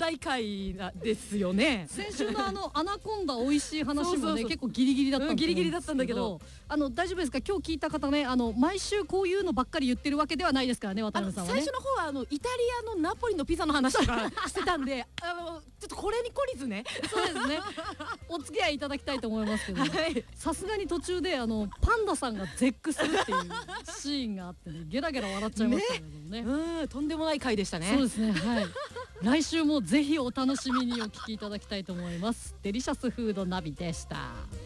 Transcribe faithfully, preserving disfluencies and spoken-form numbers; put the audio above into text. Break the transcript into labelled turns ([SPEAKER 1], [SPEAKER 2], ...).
[SPEAKER 1] ない回ですよね。
[SPEAKER 2] 先週のあのアナコンダ美味しい話もね
[SPEAKER 1] そうそうそう
[SPEAKER 2] 結構ギリギリだったんですけど、
[SPEAKER 1] ギリギリだったんだけど、
[SPEAKER 2] あの大丈夫ですか？今日聞いた方ね、あの毎週こういうのばっかり言ってるわけではないですからね、渡
[SPEAKER 1] あの
[SPEAKER 2] 辺さんはね。
[SPEAKER 1] 最初の方はあのイタリアのナポリのピザの話とかしてたんであのちょっとこれに懲りずね
[SPEAKER 2] そうですね。お付き合いいただきたいと思いますけど、
[SPEAKER 1] はい
[SPEAKER 2] さすがに途中であのパンダさんが絶句するっていうシーンがあってね、ゲラゲラ笑っちゃいましたけどね。
[SPEAKER 1] うんとんでもない回でしたね。
[SPEAKER 2] そうですね。はい。来週もぜひお楽しみにお聞きいただきたいと思います。デリシャスフードナビでした。